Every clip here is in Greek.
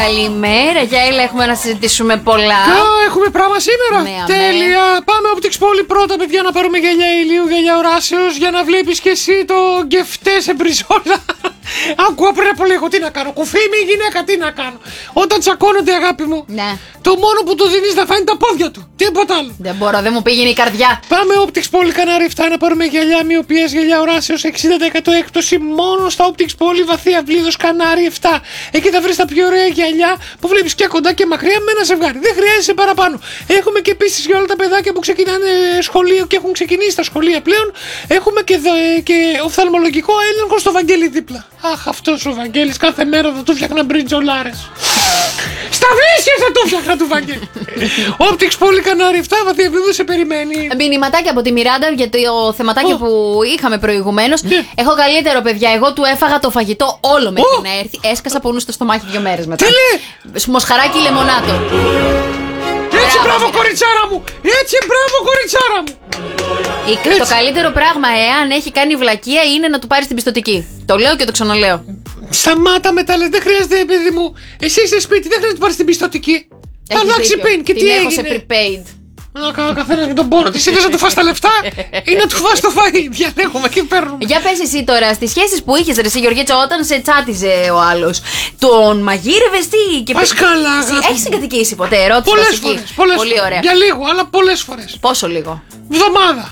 Καλημέρα, Γιάιλα, έχουμε να συζητήσουμε πολλά. Έχουμε πράγμα σήμερα. Ναι, τέλεια. Πάμε Optics Poly πρώτα, παιδιά, να πάρουμε γυαλιά ηλίου, γυαλιά οράσεως, για να βλέπεις και εσύ το γκεφτέ σε μπριζόλα. Ακούω πριν από λίγο, τι να κάνω. Κουφί μη γυναίκα, τι να κάνω. Όταν τσακώνονται, αγάπη μου, Ναι. το μόνο που του δίνεις να φάει τα πόδια του. Τίποτα άλλο. Δεν μπορώ, δεν μου πήγαινε η καρδιά. Πάμε Optics Poly Κανάρι 7 να πάρουμε γυαλιά μοιοπίας, γυαλιά οράσεως, 60% έκπτωση μόνο στα Optics Poly βαθία βλίδος Κανάρι 7. Εκεί θα βρεις τα πιο ωραία γυαλιά που βλέπεις και κοντά και μακριά με ένα ζευγάρι. Δεν χρειάζεσαι παραπάνω. Έχουμε και επίσης για όλα τα παιδάκια που ξεκινάνε σχολείο και έχουν ξεκινήσει τα σχολεία πλέον. Έχουμε και οφθαλμολογικό έλεγχο στο Βαγγέλη δίπλα. Αχ, αυτός ο Βαγγέλης κάθε μέρα θα του φτιάχνα μπριτζολάρες. Στα βλήσια θα το φτιάχνα του Βαγγέλη. Optics Poly Κανάρι 7 βαθία βλίδος σε περιμένει. Μηνυματάκια από τη Μιράντα για το θεματάκι που είχαμε προηγουμένως. Έχω καλύτερο, παιδιά. Εγώ του έφαγα το φαγητό όλο μέχρι να έρθει. Έσκασα πονού στο στομάχι 2 μέρες μετά. Τι λέει? Μοσχαράκι λεμονάτο. Έτσι, μπράβο, κοριτσάρα μου! Έτσι, μπράβο, κοριτσάρα μου! Το καλύτερο πράγμα, εάν έχει κάνει βλακεία, είναι να του πάρεις την πιστωτική. Το λέω και το ξαναλέω. Σταμάτα μετά, λες, δεν χρειάζεται, παιδί μου. Εσύ είσαι σπίτι, δεν χρειάζεται να πάρεις την πιστωτική. Θα Έχεις αλλάξει δίκιο. πιν και Την τι έχω σε έγινε. prepaid. Ο καθένας με τον πόνο της. Ήθελες να του φας τα λεφτά ή να του φας το φαΐ. Διαλέγουμε και παίρνουμε. Για πες εσύ τώρα, στις σχέσεις που είχες, ρε εσύ Γεωργίτσα, όταν σε τσάτιζε ο άλλος, τον μαγείρευες τι και Πας καλά, αγάπη. Έχεις συγκατοικήσει ποτέ, ερώτηση Πολλές βασική. φορές. Πολλές Πολύ φορές. ωραία. Για λίγο, αλλά πολλές φορές. Πόσο λίγο? Βδομάδα.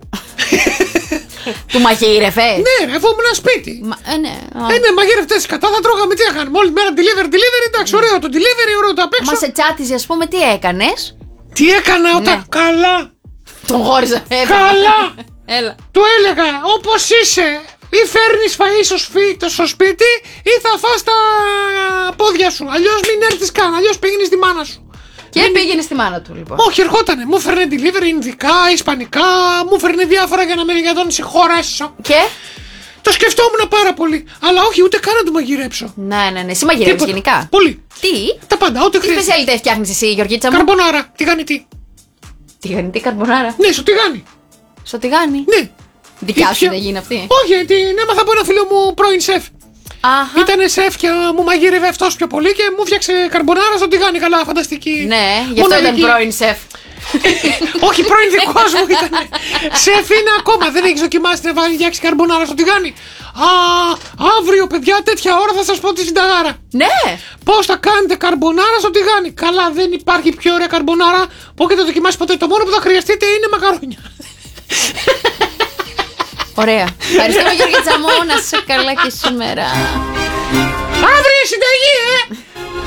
Του μαγείρευες? Ναι, ρε, αφού ήμουν σπίτι. Ναι. Ναι, μαγειρευτές κατά, θα τρώγαμε, τι έκαναμε. Όλη μέρα delivery, εντάξει, ωραίο το delivery, ωραίο το απ' έξω. Μα σε τσάτιζε, ας πούμε, τι έκανες? Τι έκανα όταν. Ναι. Καλά. Τον χώριζα. Καλά. Έλα. Του έλεγα, όπως είσαι, ή φέρνεις φαΐ στο σπίτι ή θα φας τα πόδια σου. Αλλιώς μην έρθεις καν, αλλιώς πήγαινες στη μάνα σου. Και πήγαινε στη μάνα του, λοιπόν. Όχι, ερχότανε. Μου φέρνε delivery ινδικά, ισπανικά, μου φέρνε διάφορα για να με για τον συγχωρέσω. Και? Το σκεφτόμουν πάρα πολύ. Αλλά όχι, ούτε καν να του μαγειρέψω. Ναι. Εσύ μαγειρεύεις Τίποτα. γενικά. Πολύ. Τι? Τα πάντα, ό,τι Τι χρειάζεται. σπεσιαλιτέ φτιάχνεις εσύ, Γεωργίτσα μου? Καρμπονάρα, τηγανιτή. Τηγανιτή καρμπονάρα. Ναι, στο τηγάνι. Στο τηγάνι. Ναι. Δικιά σου Ποια- δεν γίνει αυτή? Όχι, την έμαθα από ένα φίλο μου πρώην σεφ. Αχα. Ήτανε σεφ και μου μαγείρευε αυτός πιο πολύ και μου φτιάξε καρμπονάρα στο τηγάνι. Καλά, φανταστική. Ναι, γι' αυτό ήταν Μοναδική. πρώην σεφ. Όχι, πρώην δικός μου ήταν. Σεφ είναι ακόμα. Δεν έχεις δοκιμάσει να φτιάξει καρμπονάρα στο τηγάνι? Αύριο, παιδιά, τέτοια ώρα θα σας πω τη συνταγάρα. Ναι. Πώς θα κάνετε καρμπονάρα στο τηγάνι? Καλά, δεν υπάρχει πιο ωραία καρμπονάρα που έχετε δοκιμάσει ποτέ. Το μόνο που θα χρειαστείτε είναι μακαρόνια. Ωραία. Ευχαριστούμε, Γεωργίτσα μου. Να είσαι καλά και σήμερα. Αύριο η συνταγή,